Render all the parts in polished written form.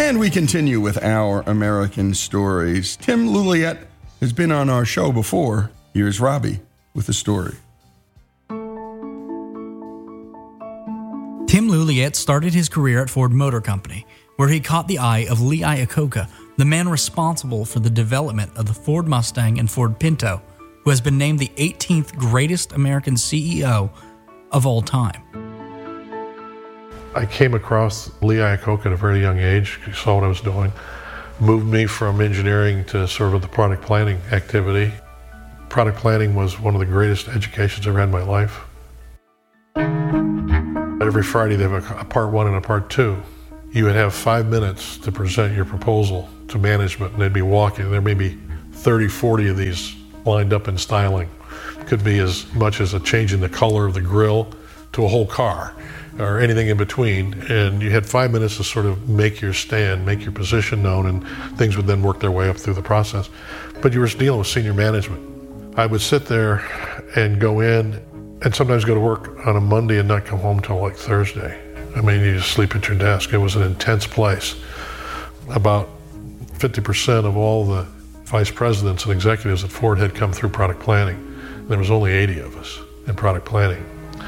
And we continue with our American stories. Tim Lulliet has been on our show before. Here's Robbie with the story. Tim Lulliet started his career at Ford Motor Company, where he caught the eye of Lee Iacocca, the man responsible for the development of the Ford Mustang and Ford Pinto, who has been named the 18th greatest American CEO of all time. I came across Lee Iacocca at a very young age. He saw what I was doing, moved me from engineering to sort of the product planning activity. Product planning was one of the greatest educations I've ever had in my life. Every Friday they have a part one and a part two. You would have 5 minutes to present your proposal to management, and they'd be walking. There may be 30, 40 of these lined up in styling. Could be as much as a change in the color of the grille to a whole car, or anything in between. And you had 5 minutes to sort of make your stand, make your position known, and things would then work their way up through the process. But you were dealing with senior management. I would sit there and go in and sometimes go to work on a Monday and not come home till like Thursday. I mean, you just sleep at your desk. It was an intense place. About 50% of all the vice presidents and executives at Ford had come through product planning. There was only 80 of us in product planning.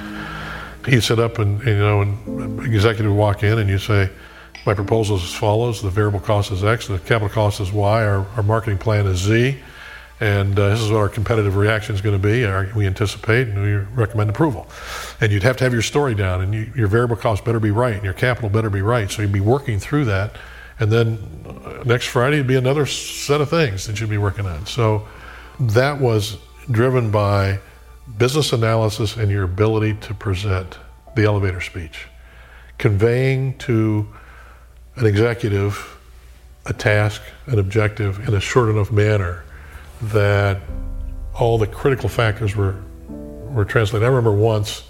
He'd sit up and an executive would walk in and you say, my proposal is as follows: the variable cost is X, the capital cost is Y, our marketing plan is Z, and this is what our competitive reaction is going to be. We anticipate and we recommend approval. And you'd have to have your story down, and your variable cost better be right, and your capital better be right. So you'd be working through that, and then next Friday would be another set of things that you'd be working on. So that was driven by business analysis and your ability to present the elevator speech, conveying to an executive a task, an objective in a short enough manner that all the critical factors were translated. I remember once,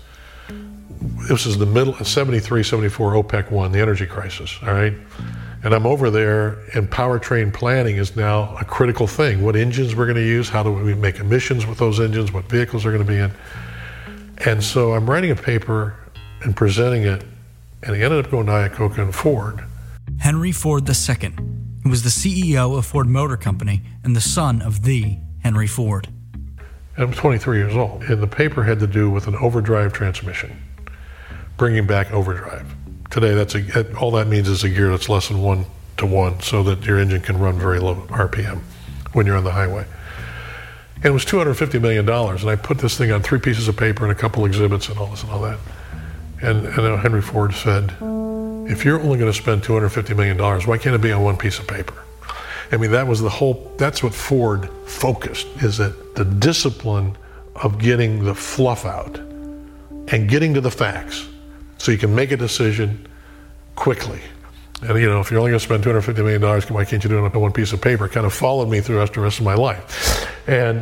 this was the middle of 73, 74 OPEC 1, the energy crisis, all right? And I'm over there, and powertrain planning is now a critical thing. What engines we're going to use, how do we make emissions with those engines, what vehicles are going to be in. And so I'm writing a paper and presenting it, and I ended up going to Iacocca and Ford. Henry Ford II, who was the CEO of Ford Motor Company and the son of the Henry Ford. And I'm 23 years old, and the paper had to do with an overdrive transmission, bringing back overdrive. Today, all that means is a gear that's less than 1-to-1, so that your engine can run very low RPM when you're on the highway. And it was $250 million, and I put this thing on 3 pieces of paper and a couple exhibits and all this and all that. And Henry Ford said, if you're only going to spend $250 million, why can't it be on 1 piece of paper? I mean, that's what Ford focused, is that the discipline of getting the fluff out and getting to the facts so you can make a decision quickly. And if you're only going to spend $250 million, why can't you do it on 1 piece of paper? It kind of followed me through the rest of my life. And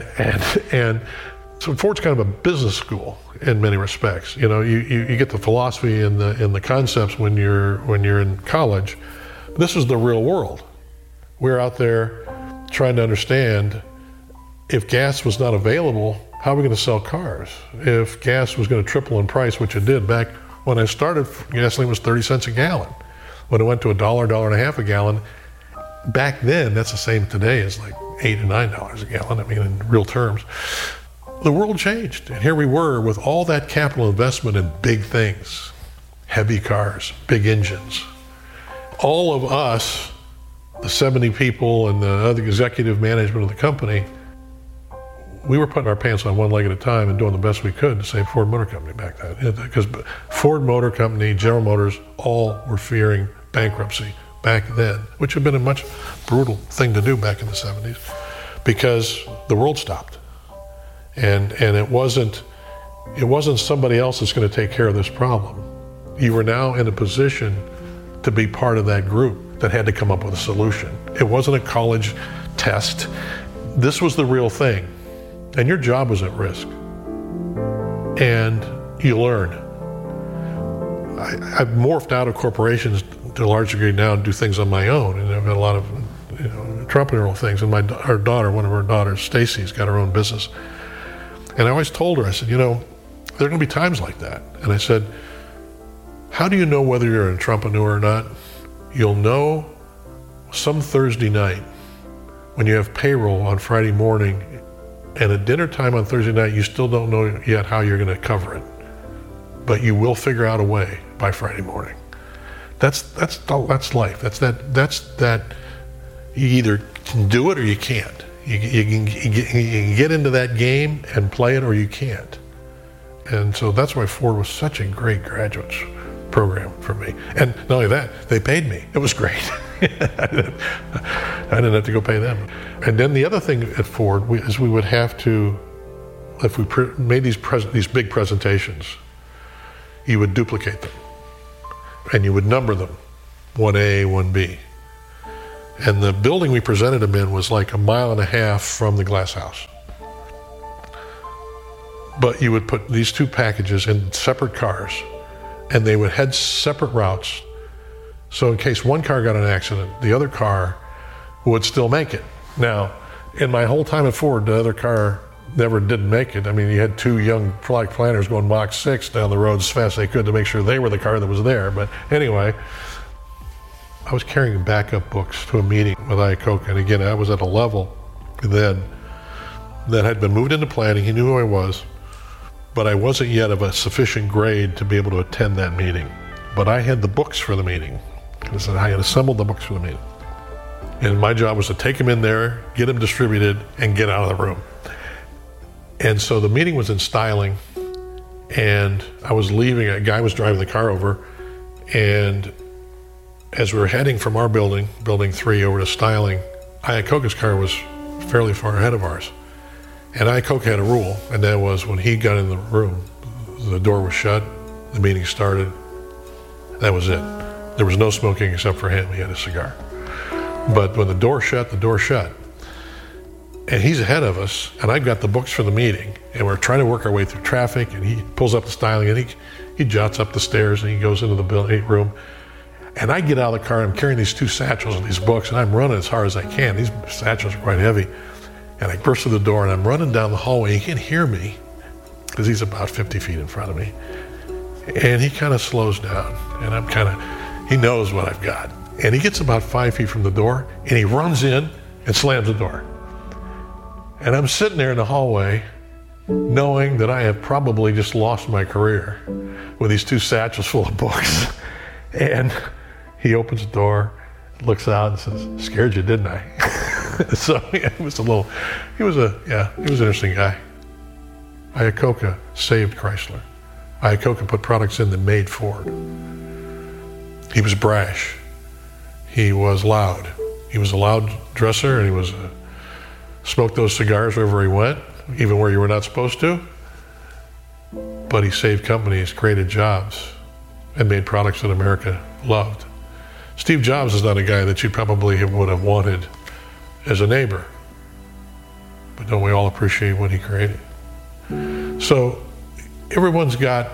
so Ford's kind of a business school in many respects. You get the philosophy and the concepts when you're in college. This is the real world. We're out there trying to understand, if gas was not available, how are we going to sell cars? If gas was going to triple in price, which it did back when I started, gasoline was 30 cents a gallon. When it went to $1, $1.50 a gallon, back then, that's the same today as like $8 and $9 a gallon, I mean, in real terms. The world changed, and here we were with all that capital investment in big things, heavy cars, big engines. All of us, the 70 people and the other executive management of the company, we were putting our pants on one leg at a time and doing the best we could to save Ford Motor Company back then. Because Ford Motor Company, General Motors, all were fearing bankruptcy back then, which had been a much brutal thing to do back in the 70s, because the world stopped. And it wasn't somebody else that's going to take care of this problem. You were now in a position to be part of that group that had to come up with a solution. It wasn't a college test. This was the real thing. And your job was at risk. And you learn. I've morphed out of corporations to a large degree now and do things on my own. And I've got a lot of entrepreneurial things. And our daughter, one of our daughters, Stacy's got her own business. And I always told her, I said, there are going to be times like that. And I said, how do you know whether you're an entrepreneur or not? You'll know some Thursday night, when you have payroll on Friday morning, and at dinner time on Thursday night, you still don't know yet how you're going to cover it, but you will figure out a way by Friday morning. That's life. That's that. You either can do it or you can't. You can get into that game and play it, or you can't. And so that's why Ford was such a great graduate program for me. And not only that, they paid me. It was great. I didn't have to go pay them. And then the other thing at Ford is we would have to, if we made these big presentations, you would duplicate them. And you would number them, 1A, 1B. And the building we presented them in was like 1.5 miles from the glass house. But you would put these two packages in separate cars, and they would head separate routes. So in case one car got in an accident, the other car would still make it. Now, in my whole time at Ford, the other car never didn't make it. I mean, you had two young product planners going Mach 6 down the road as fast as they could to make sure they were the car that was there. But anyway, I was carrying backup books to a meeting with Iacocca. And again, I was at a level then that had been moved into planning. He knew who I was, but I wasn't yet of a sufficient grade to be able to attend that meeting. But I had the books for the meeting. I had assembled the books for the meeting. And my job was to take them in there, get them distributed, and get out of the room. And so the meeting was in Styling, and I was leaving. A guy was driving the car over, and as we were heading from our building, Building 3, over to Styling, Iacocca's car was fairly far ahead of ours. And Iacocca had a rule, and that was when he got in the room, the door was shut, the meeting started, that was it. There was no smoking except for him. He had a cigar. But when the door shut, the door shut. And he's ahead of us, and I've got the books for the meeting, and we're trying to work our way through traffic, and he pulls up the Styling, and he jots up the stairs, and he goes into the building room. And I get out of the car, I'm carrying these two satchels of these books, and I'm running as hard as I can. These satchels are quite heavy. And I burst through the door, and I'm running down the hallway. He can hear me, because he's about 50 feet in front of me. And he kind of slows down, and he knows what I've got. And he gets about 5 feet from the door, and he runs in and slams the door. And I'm sitting there in the hallway, knowing that I have probably just lost my career with these two satchels full of books. And he opens the door, looks out, and says, "Scared you, didn't I?" So yeah, he was an interesting guy. Iacocca saved Chrysler. Iacocca put products in that made Ford. He was brash. He was loud. He was a loud dresser, and he smoked those cigars wherever he went, even where you were not supposed to. But he saved companies, created jobs, and made products that America loved. Steve Jobs is not a guy that you probably would have wanted as a neighbor. But don't we all appreciate what he created? So everyone's got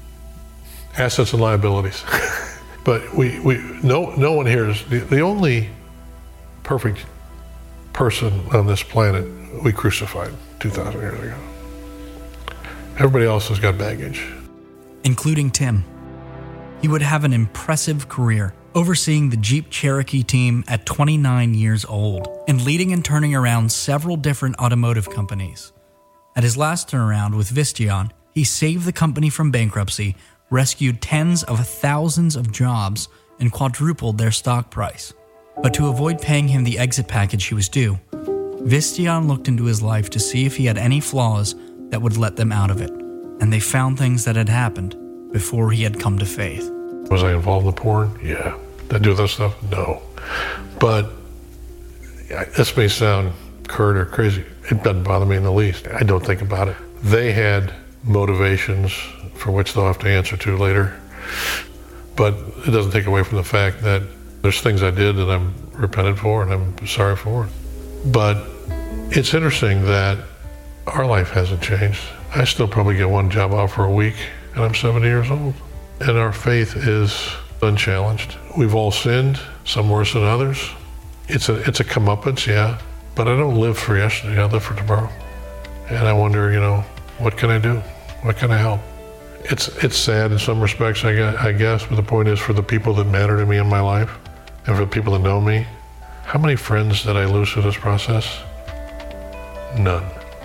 assets and liabilities. But no one here is the only perfect person on this planet we crucified 2,000 years ago. Everybody else has got baggage. Including Tim. He would have an impressive career, overseeing the Jeep Cherokee team at 29 years old and leading and turning around several different automotive companies. At his last turnaround with Visteon, he saved the company from bankruptcy, rescued tens of thousands of jobs, and quadrupled their stock price. But to avoid paying him the exit package he was due, Visteon looked into his life to see if he had any flaws that would let them out of it, and they found things that had happened before he had come to faith. Was I involved in the porn? Yeah. Did I do that stuff? No. But this may sound curt or crazy. It doesn't bother me in the least. I don't think about it. They had motivations for which they'll have to answer to later. But it doesn't take away from the fact that there's things I did that I'm repentant for and I'm sorry for. But it's interesting that our life hasn't changed. I still probably get one job offer a week, and I'm 70 years old. And our faith is unchallenged. We've all sinned, some worse than others. It's a comeuppance, yeah, but I don't live for yesterday, I live for tomorrow. And I wonder, what can I do? What can I help? It's sad in some respects, I guess, but the point is for the people that matter to me in my life and for the people that know me, How many friends did I lose through this process? None.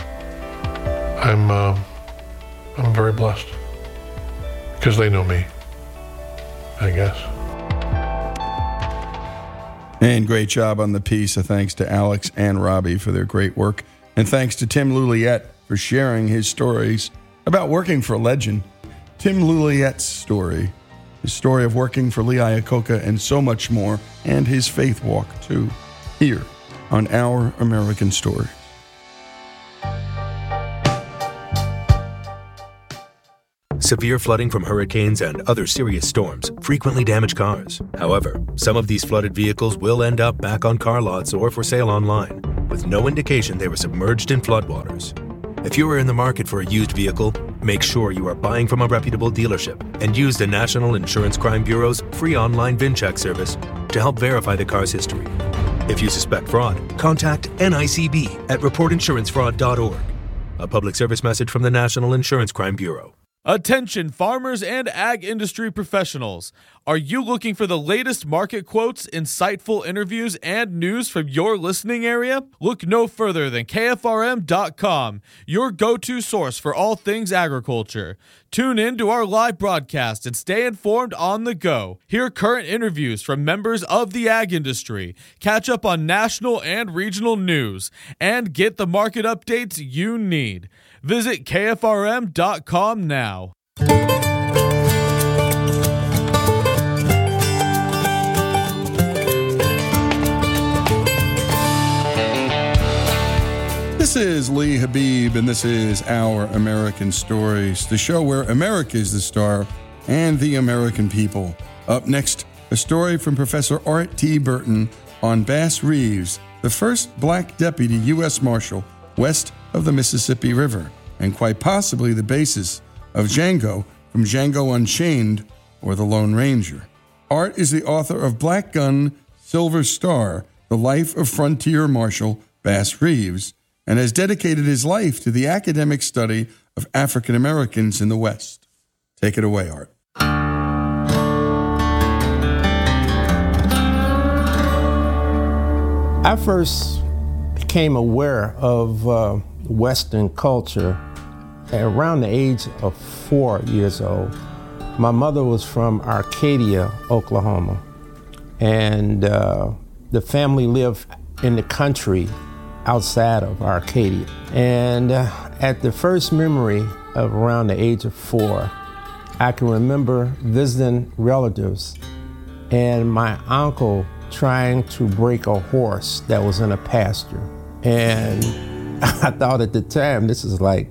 I'm very blessed because they know me, I guess. And great job on the piece. Thanks to Alex and Robbie for their great work. And thanks to Tim Louliette for sharing his stories about working for a legend. Tim Louliette's story, his story of working for Lee Iacocca and so much more, and his faith walk too, here on Our American Story. Severe flooding from hurricanes and other serious storms frequently damage cars. However, some of these flooded vehicles will end up back on car lots or for sale online, with no indication they were submerged in floodwaters. If you are in the market for a used vehicle, make sure you are buying from a reputable dealership and use the National Insurance Crime Bureau's free online VIN-check service to help verify the car's history. If you suspect fraud, contact NICB at reportinsurancefraud.org. A public service message from the National Insurance Crime Bureau. Attention farmers and ag industry professionals. Are you looking for the latest market quotes, insightful interviews, and news from your listening area? Look no further than KFRM.com, your go-to source for all things agriculture. Tune in to our live broadcast and stay informed on the go. Hear current interviews from members of the ag industry, catch up on national and regional news, and get the market updates you need. Visit KFRM.com now. This is Lee Habib, and this is Our American Stories, the show where America is the star and the American people. Up next, a story from Professor Art T. Burton on Bass Reeves, the first black deputy U.S. Marshal west of the Mississippi River, and quite possibly the basis of Django from Django Unchained or The Lone Ranger. Art is the author of Black Gun, Silver Star, The Life of Frontier Marshal Bass Reeves, and has dedicated his life to the academic study of African Americans in the West. Take it away, Art. I first became aware of Western culture around the age of 4 years old. My mother was from Arcadia, Oklahoma, and the family lived in the country outside of Arcadia. And at the first memory of around the age of 4, I can remember visiting relatives and my uncle trying to break a horse that was in a pasture. And I thought at the time, this is like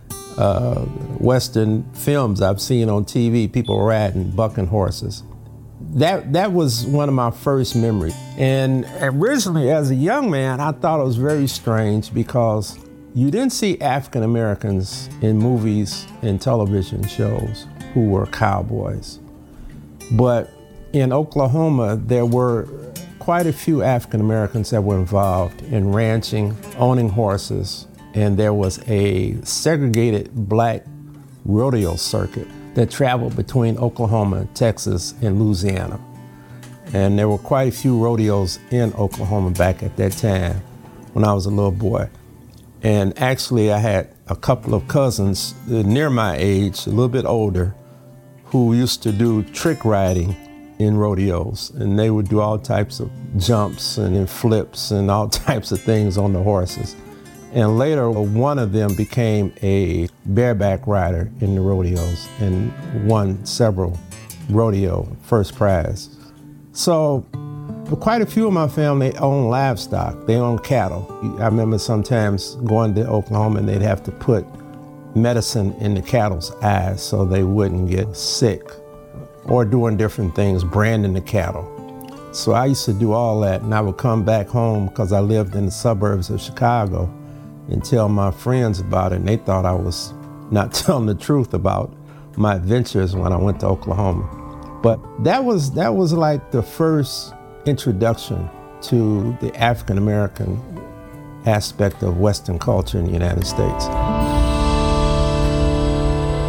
Western films I've seen on TV, people riding, bucking horses. That was one of my first memories. And originally, as a young man, I thought it was very strange because you didn't see African Americans in movies and television shows who were cowboys. But in Oklahoma, there were quite a few African Americans that were involved in ranching, owning horses, and there was a segregated black rodeo circuit that traveled between Oklahoma, Texas, and Louisiana. And there were quite a few rodeos in Oklahoma back at that time when I was a little boy. And actually, I had a couple of cousins near my age, a little bit older, who used to do trick riding in rodeos. And they would do all types of jumps and flips and all types of things on the horses. And later, one of them became a bareback rider in the rodeos and won several rodeo first prize. So quite a few of my family own livestock. They own cattle. I remember sometimes going to Oklahoma and they'd have to put medicine in the cattle's eyes so they wouldn't get sick, or doing different things, branding the cattle. So I used to do all that, and I would come back home because I lived in the suburbs of Chicago and tell my friends about it, and they thought I was not telling the truth about my adventures when I went to Oklahoma. But that was like the first introduction to the African American aspect of Western culture in the United States.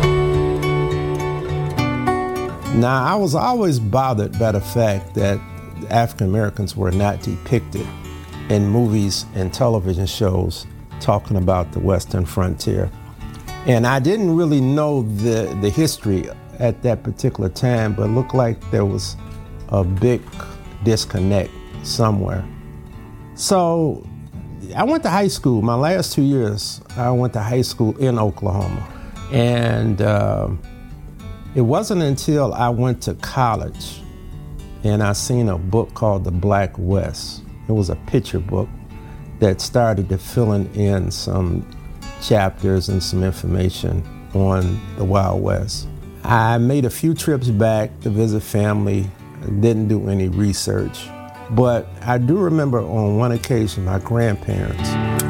Now, I was always bothered by the fact that African Americans were not depicted in movies and television shows talking about the Western frontier. And I didn't really know the history at that particular time, but it looked like there was a big disconnect somewhere. So I went to high school. My last 2 years, I went to high school in Oklahoma. And it wasn't until I went to college and I seen a book called The Black West. It was a picture book that started to filling in some chapters and some information on the Wild West. I made a few trips back to visit family, didn't do any research, but I do remember on one occasion my grandparents.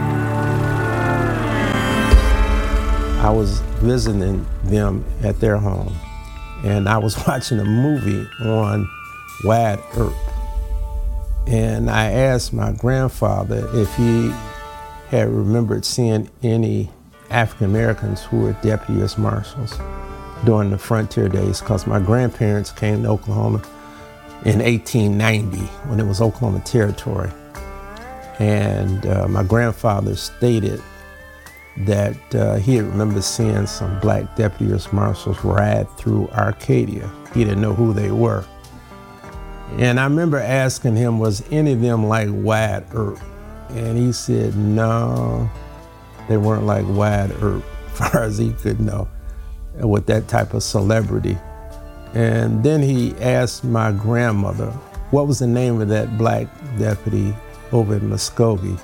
I was visiting them at their home, and I was watching a movie on Wyatt Earp. And I asked my grandfather if he had remembered seeing any African Americans who were deputy U.S. Marshals during the frontier days, because my grandparents came to Oklahoma in 1890 when it was Oklahoma Territory. And my grandfather stated that he had remembered seeing some black deputy U.S. Marshals ride through Arcadia. He didn't know who they were. And I remember asking him, was any of them like Wyatt Earp? And he said, no, they weren't like Wyatt Earp, as far as he could know, with that type of celebrity. And then he asked my grandmother, what was the name of that black deputy over in Muskogee?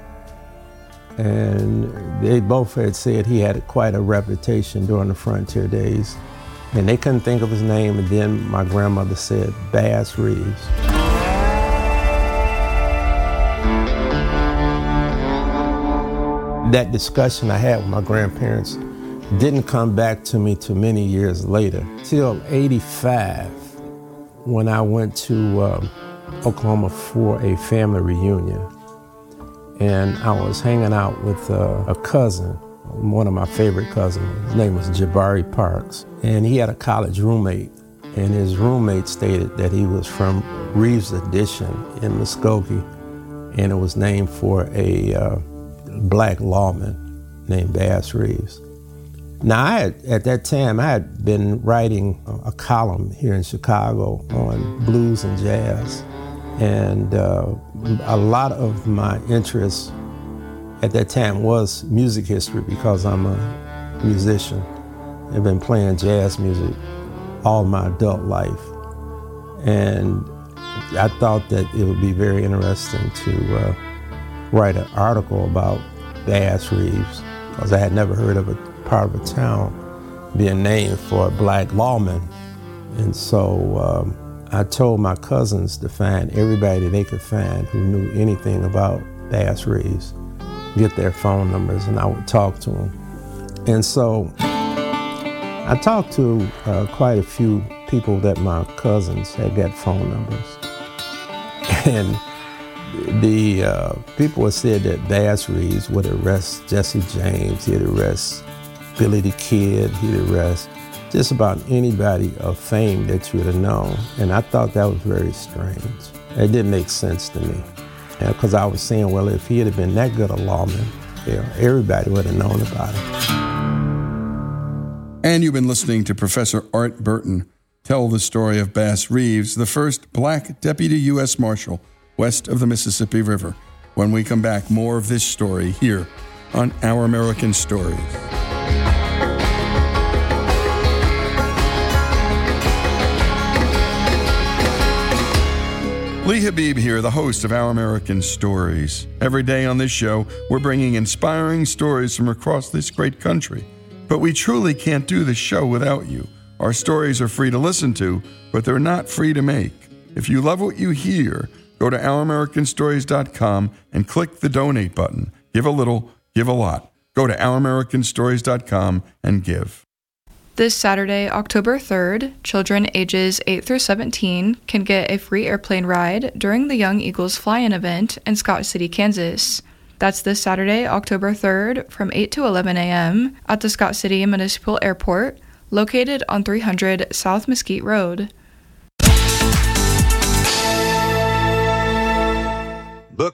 And they both had said he had quite a reputation during the frontier days. And they couldn't think of his name, and then my grandmother said, Bass Reeves. That discussion I had with my grandparents didn't come back to me too many years later, till '85, when I went to Oklahoma for a family reunion. And I was hanging out with a cousin, one of my favorite cousins. His name was Jabari Parks. And he had a college roommate. And his roommate stated that he was from Reeves Addition in Muskogee. And it was named for a black lawman named Bass Reeves. Now, at that time, I had been writing a column here in Chicago on blues and jazz. And a lot of my interest at that time was music history, because I'm a musician. I've been playing jazz music all my adult life. And I thought that it would be very interesting to write an article about Bass Reeves, because I had never heard of a part of a town being named for a black lawman. And so I told my cousins to find everybody they could find who knew anything about Bass Reeves, get their phone numbers, and I would talk to them. And so I talked to quite a few people that my cousins had got phone numbers. And the people had said that Bass Reeves would arrest Jesse James, he'd arrest Billy the Kid, he'd arrest just about anybody of fame that you would have known. And I thought that was very strange. It didn't make sense to me. Because I was saying, well, if he had been that good a lawman, everybody would have known about him. And you've been listening to Professor Art Burton tell the story of Bass Reeves, the first black deputy U.S. Marshal west of the Mississippi River. When we come back, more of this story here on Our American Stories. Lee Habib here, the host of Our American Stories. Every day on this show, we're bringing inspiring stories from across this great country. But we truly can't do this show without you. Our stories are free to listen to, but they're not free to make. If you love what you hear, go to OurAmericanStories.com and click the donate button. Give a little, give a lot. Go to OurAmericanStories.com and give. This Saturday, October 3rd, children ages 8 through 17 can get a free airplane ride during the Young Eagles Fly-In event in Scott City, Kansas. That's this Saturday, October 3rd, from 8 to 11 a.m. at the Scott City Municipal Airport, located on 300 South Mesquite Road.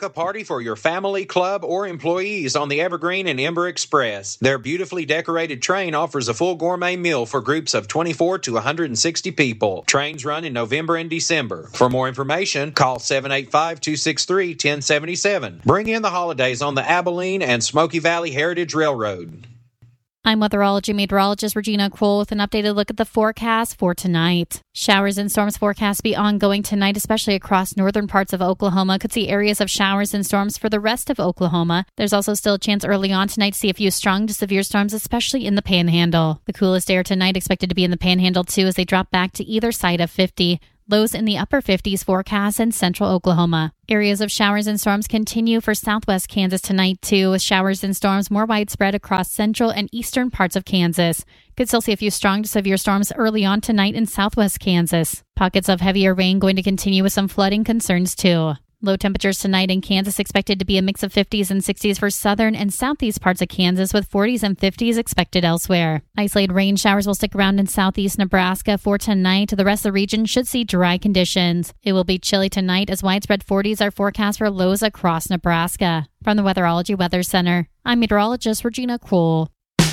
a party for your family, club, or employees on the Evergreen and Ember Express. Their beautifully decorated train offers a full gourmet meal for groups of 24 to 160 people. Trains run in November and December. For more information, call 785-263-1077. Bring in the holidays on the Abilene and Smoky Valley Heritage Railroad. I'm weatherology meteorologist Regina Kroll with an updated look at the forecast for tonight. Showers and storms forecast to be ongoing tonight, especially across northern parts of Oklahoma. Could see areas of showers and storms for the rest of Oklahoma. There's also still a chance early on tonight to see a few strong to severe storms, especially in the Panhandle. The coolest air tonight expected to be in the Panhandle, too, as they drop back to either side of 50. Lows in the upper 50s forecast in central Oklahoma. Areas of showers and storms continue for southwest Kansas tonight, too, with showers and storms more widespread across central and eastern parts of Kansas. Could still see a few strong to severe storms early on tonight in southwest Kansas. Pockets of heavier rain going to continue with some flooding concerns, too. Low temperatures tonight in Kansas expected to be a mix of 50s and 60s for southern and southeast parts of Kansas, with 40s and 50s expected elsewhere. Isolated rain showers will stick around in southeast Nebraska for tonight. The rest of the region should see dry conditions. It will be chilly tonight as widespread 40s are forecast for lows across Nebraska. From the Weatherology Weather Center, I'm meteorologist Regina Kroll.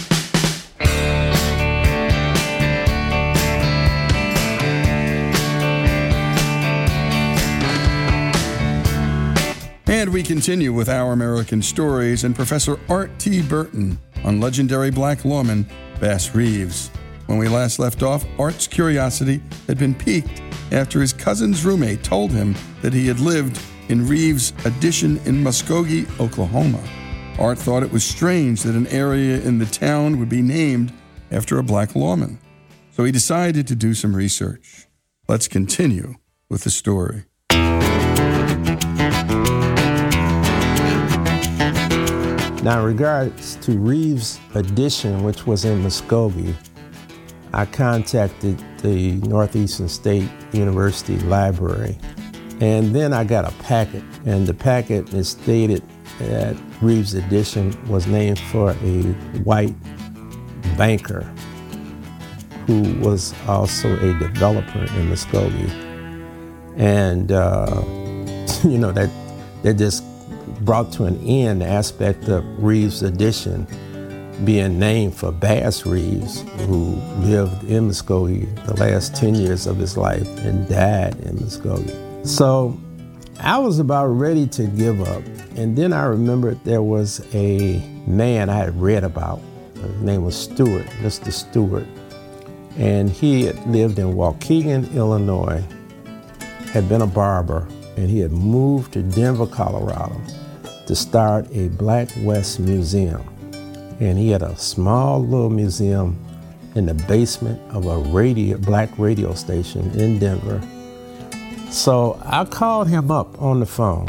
And we continue with Our American Stories and Professor Art T. Burton on legendary black lawman Bass Reeves. When we last left off, Art's curiosity had been piqued after his cousin's roommate told him that he had lived in Reeves' addition in Muskogee, Oklahoma. Art thought it was strange that an area in the town would be named after a black lawman. So he decided to do some research. Let's continue with the story. Now, in regards to Reeves' addition, which was in Muskogee, I contacted the Northeastern State University Library, and then I got a packet, and the packet is stated that Reeves' addition was named for a white banker who was also a developer in Muskogee. And, that just brought to an end the aspect of Reeves' addition being named for Bass Reeves, who lived in Muskogee the last 10 years of his life and died in Muskogee. So I was about ready to give up. And then I remembered there was a man I had read about. His name was Stewart, Mr. Stewart. And he had lived in Waukegan, Illinois, had been a barber, and he had moved to Denver, Colorado to start a Black West Museum. And he had a small little museum in the basement of a black radio station in Denver. So I called him up on the phone.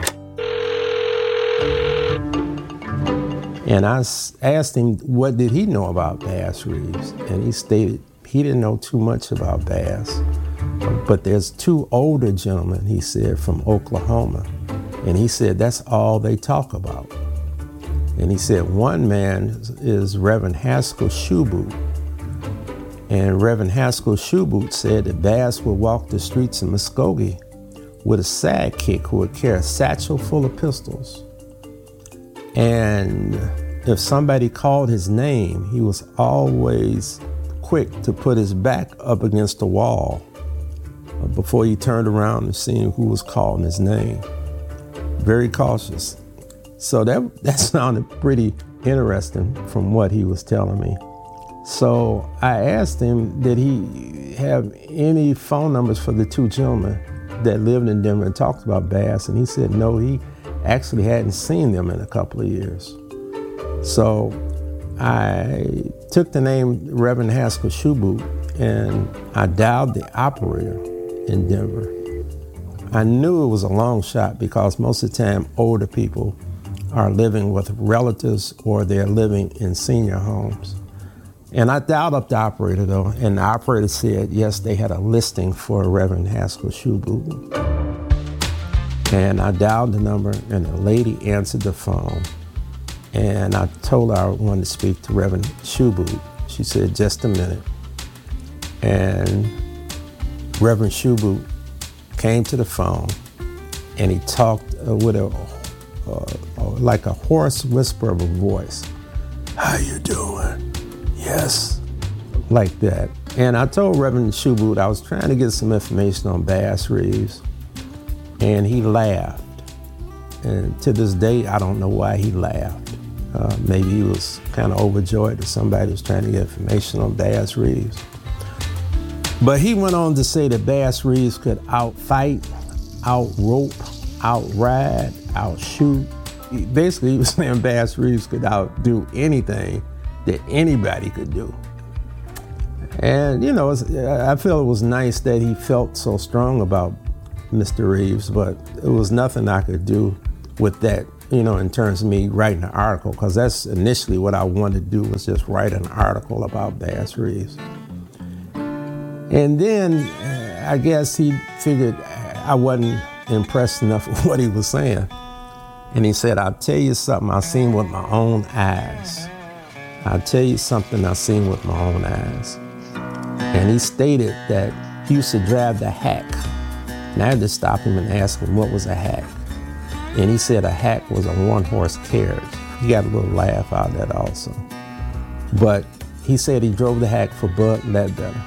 And I asked him what did he know about Bass Reeves. And he stated he didn't know too much about Bass. But there's two older gentlemen, he said, from Oklahoma. And he said that's all they talk about. And he said one man is Reverend Haskell Shoeboot. And Reverend Haskell Shoeboot said that Bass would walk the streets of Muskogee with a sidekick who would carry a satchel full of pistols. And if somebody called his name, he was always quick to put his back up against the wall before he turned around and seen who was calling his name. Very cautious. So that sounded pretty interesting from what he was telling me. So I asked him, did he have any phone numbers for the two gentlemen that lived in Denver and talked about Bass? And he said no, he actually hadn't seen them in a couple of years. So I took the name Reverend Haskell Shoeboot and I dialed the operator in Denver. I knew it was a long shot because most of the time older people are living with relatives or they're living in senior homes. And I dialed up the operator though, and the operator said yes, they had a listing for Reverend Haskell Shoeboot. And I dialed the number and the lady answered the phone. And I told her I wanted to speak to Reverend Shoeboot. She said, just a minute. And Reverend Shoeboot came to the phone and he talked with a like a hoarse whisper of a voice. How you doing? Yes. Like that. And I told Reverend Shuboot I was trying to get some information on Bass Reeves, and he laughed. And to this day, I don't know why he laughed. Maybe he was kind of overjoyed that somebody was trying to get information on Bass Reeves. But he went on to say that Bass Reeves could outfight, outrope, outride, outshoot. Basically, he was saying Bass Reeves could outdo anything that anybody could do. And, you know, I feel it was nice that he felt so strong about Mr. Reeves, but it was nothing I could do with that, you know, in terms of me writing an article, because that's initially what I wanted to do, was just write an article about Bass Reeves. And then I guess he figured I wasn't impressed enough with what he was saying. And he said, I'll tell you something I seen with my own eyes. I'll tell you something I seen with my own eyes. And he stated that he used to drive the hack. And I had to stop him and ask him what was a hack. And he said a hack was a one-horse carriage. He got a little laugh out of that also. But he said he drove the hack for Bud Ledbetter.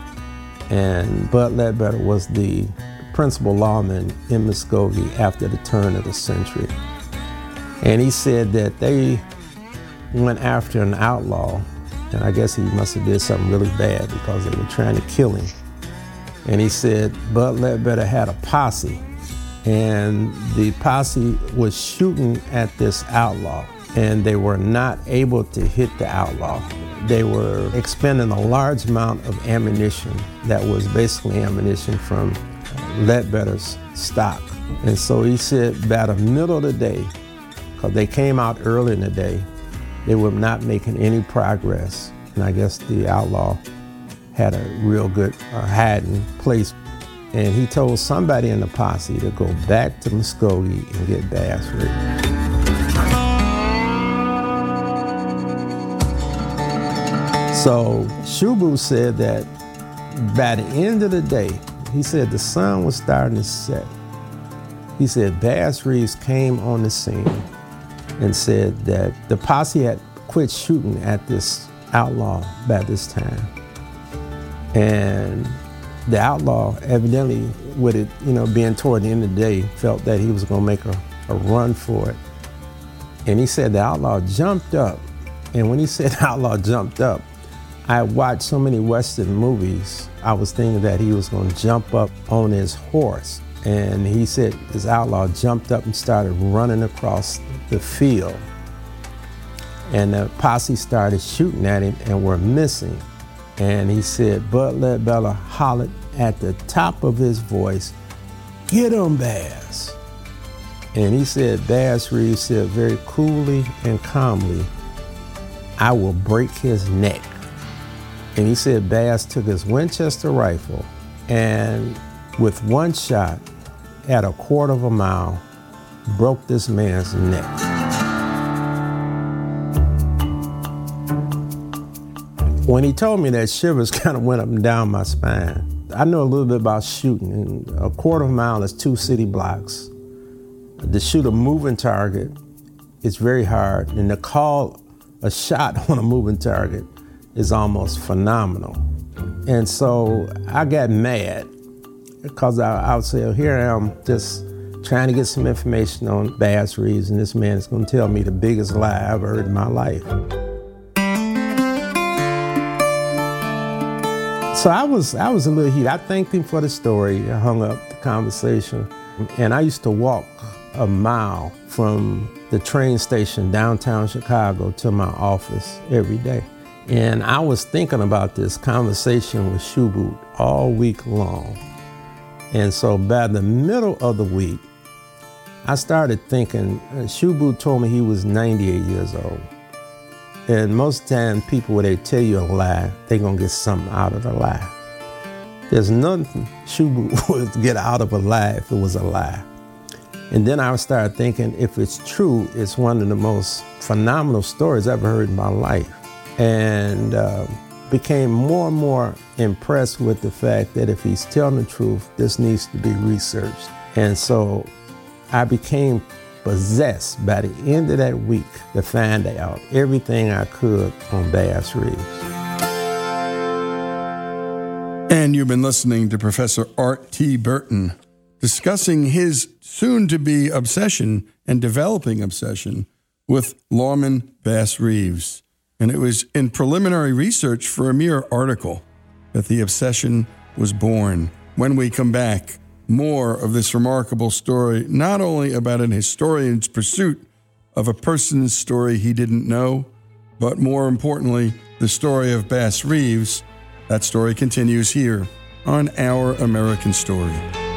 And Bud Ledbetter was the principal lawman in Muskogee after the turn of the century. And he said that they went after an outlaw, and I guess he must have did something really bad because they were trying to kill him. And he said Bud Ledbetter had a posse, and the posse was shooting at this outlaw, and they were not able to hit the outlaw. They were expending a large amount of ammunition that was basically ammunition from Ledbetter's stock. And so he said by the middle of the day, because they came out early in the day, they were not making any progress. And I guess the outlaw had a real good hiding place. And he told somebody in the posse to go back to Muskogee and get Bass Reeves. So Shubu said that by the end of the day, he said the sun was starting to set. He said Bass Reeves came on the scene and said that the posse had quit shooting at this outlaw by this time. And the outlaw, evidently, with it, you know, being toward the end of the day, felt that he was going to make a run for it. And he said the outlaw jumped up. And when he said the outlaw jumped up, I watched so many Western movies, I was thinking that he was going to jump up on his horse. And he said this outlaw jumped up and started running across the field. And the posse started shooting at him and were missing. And he said Bud Ledbetter hollered at the top of his voice, "Get him, Bass." And he said Bass Reeves said very coolly and calmly, "I will break his neck." And he said Bass took his Winchester rifle and with one shot at a quarter of a mile, broke this man's neck. When he told me that, shivers kind of went up and down my spine. I know a little bit about shooting, and a quarter of a mile is 2 city blocks. To shoot a moving target is very hard, and to call a shot on a moving target is almost phenomenal. And so I got mad because I would say, here I am just trying to get some information on Bass Reeves, and this man is going to tell me the biggest lie I've heard in my life. So I was a little heated. I thanked him for the story. I hung up the conversation. And I used to walk a mile from the train station downtown Chicago to my office every day. And I was thinking about this conversation with Shuboot all week long. And so by the middle of the week, I started thinking, Shuboot told me he was 98 years old. And most of the time, people, when they tell you a lie, they're going to get something out of the lie. There's nothing Shuboot would get out of a lie if it was a lie. And then I started thinking, if it's true, it's one of the most phenomenal stories I've ever heard in my life. And became more and more impressed with the fact that if he's telling the truth, this needs to be researched. And so I became possessed by the end of that week to find out everything I could on Bass Reeves. And you've been listening to Professor Art T. Burton discussing his soon-to-be obsession and developing obsession with Lawman Bass Reeves. And it was in preliminary research for a mere article that the obsession was born. When we come back, more of this remarkable story, not only about an historian's pursuit of a person's story he didn't know, but more importantly, the story of Bass Reeves. That story continues here on Our American Story.